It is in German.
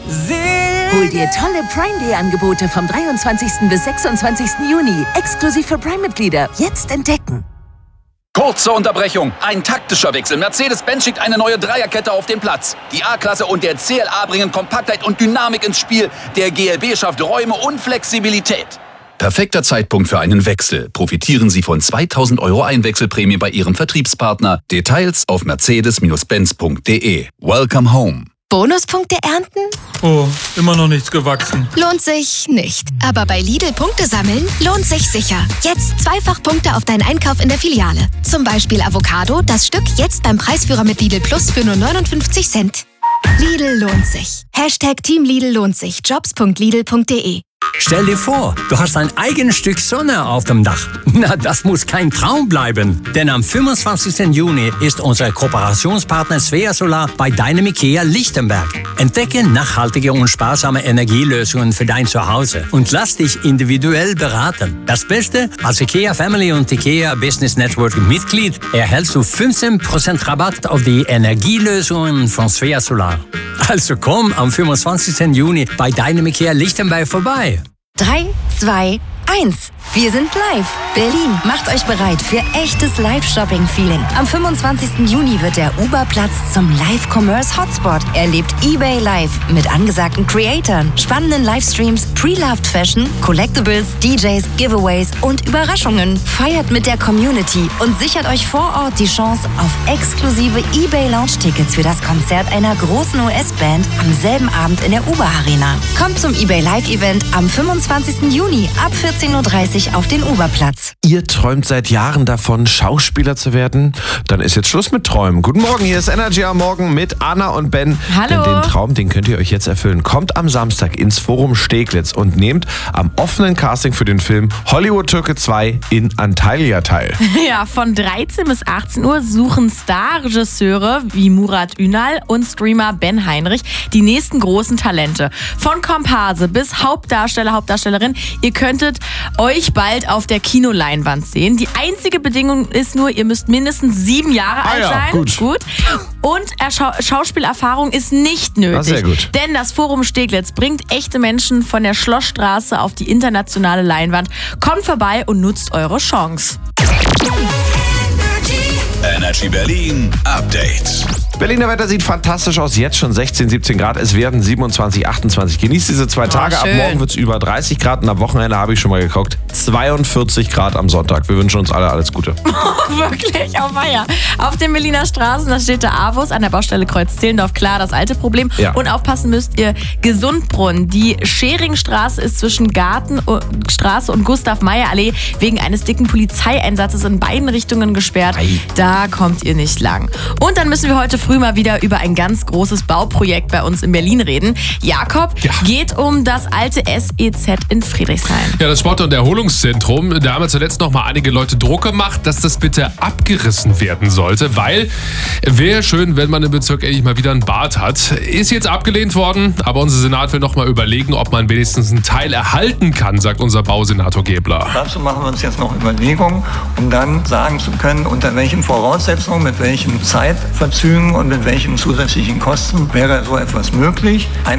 Hol dir tolle Prime Day Angebote vom 23. bis 26. Juni. Exklusiv für Prime-Mitglieder. Jetzt entdecken. Kurze Unterbrechung. Ein taktischer Wechsel. Mercedes-Benz schickt eine neue Dreierkette auf den Platz. Die A-Klasse und der CLA bringen Kompaktheit und Dynamik ins Spiel. Der GLB schafft Räume und Flexibilität. Perfekter Zeitpunkt für einen Wechsel. Profitieren Sie von 2.000 € Einwechselprämie bei Ihrem Vertriebspartner. Details auf mercedes-benz.de. Welcome home. Bonuspunkte ernten? Oh, immer noch nichts gewachsen. Lohnt sich nicht. Aber bei Lidl Punkte sammeln lohnt sich sicher. Jetzt Zweifachpunkte auf deinen Einkauf in der Filiale. Zum Beispiel Avocado, das Stück jetzt beim Preisführer mit Lidl Plus für nur 59 Cent. Lidl lohnt sich. Team Lidl lohnt sich. Jobs.lidl.de. Stell dir vor, du hast ein eigenes Stück Sonne auf dem Dach. Na, das muss kein Traum bleiben. Denn am 25. Juni ist unser Kooperationspartner Svea Solar bei deinem IKEA Lichtenberg. Entdecke nachhaltige und sparsame Energielösungen für dein Zuhause und lass dich individuell beraten. Das Beste, als IKEA Family und IKEA Business Network Mitglied erhältst du 15% Rabatt auf die Energielösungen von Svea Solar. Also komm am 25. Juni bei deinem IKEA Lichtenberg vorbei. 3, 2, 1. Wir sind live. Berlin, macht euch bereit für echtes Live-Shopping-Feeling. Am 25. Juni wird der Uberplatz zum Live-Commerce-Hotspot. Erlebt eBay Live mit angesagten Creatoren, spannenden Livestreams, Pre-Loved Fashion, Collectibles, DJs, Giveaways und Überraschungen. Feiert mit der Community und sichert euch vor Ort die Chance auf exklusive eBay-Lounge-Tickets für das Konzert einer großen US-Band am selben Abend in der Uber-Arena. Kommt zum eBay Live-Event am 25. Juni ab 14:30 Uhr auf den Uberplatz. Ihr träumt seit Jahren davon, Schauspieler zu werden? Dann ist jetzt Schluss mit Träumen. Guten Morgen, hier ist Energy am Morgen mit Anna und Ben. Hallo. Denn den Traum, den könnt ihr euch jetzt erfüllen. Kommt am Samstag ins Forum Steglitz und nehmt am offenen Casting für den Film Hollywood Türke 2 in Antalya teil. Ja, von 13 bis 18 Uhr suchen Starregisseure wie Murat Ünal und Streamer Ben Heinrich die nächsten großen Talente. Von Komparse bis Hauptdarsteller, Hauptdarstellerin. Ihr könntet euch bald auf der Kinoleinwand sehen. Die einzige Bedingung ist nur, ihr müsst mindestens 7 Jahre alt sein. Gut. Und Schauspielerfahrung ist nicht nötig. Sehr gut. Denn das Forum Steglitz bringt echte Menschen von der Schlossstraße auf die internationale Leinwand. Kommt vorbei und nutzt eure Chance. Energy Berlin Update. Berliner Wetter sieht fantastisch aus. Jetzt schon 16, 17 Grad. Es werden 27, 28. Genießt diese 2 Tage. Ab schön. morgen wird es über 30 Grad. Und am Wochenende habe ich schon mal geguckt. 42 Grad am Sonntag. Wir wünschen uns alle alles Gute. Wirklich, auf Meier. Auf den Berliner Straßen, da steht der AWUS an der Baustelle Kreuz-Zehlendorf. Klar, das alte Problem. Ja. Und aufpassen müsst ihr Gesundbrunnen. Die Scheringstraße ist zwischen Gartenstraße und Gustav-Meyer-Allee wegen eines dicken Polizeieinsatzes in beiden Richtungen gesperrt. Da kommt ihr nicht lang. Und dann müssen wir heute früh mal wieder über ein ganz großes Bauprojekt bei uns in Berlin reden. Jakob, geht um das alte SEZ in Friedrichshain. Ja, das Sport- und Erholungszentrum, da haben zuletzt noch mal einige Leute Druck gemacht, dass das bitte abgerissen werden sollte, weil wäre schön, wenn man im Bezirk endlich mal wieder ein Bad hat. Ist jetzt abgelehnt worden, aber unser Senat will noch mal überlegen, ob man wenigstens einen Teil erhalten kann, sagt unser Bausenator Gebler. Dazu machen wir uns jetzt noch Überlegungen, um dann sagen zu können, unter welchen Voraussetzungen, mit welchen Zeitverzügen und mit welchen zusätzlichen Kosten wäre so etwas möglich.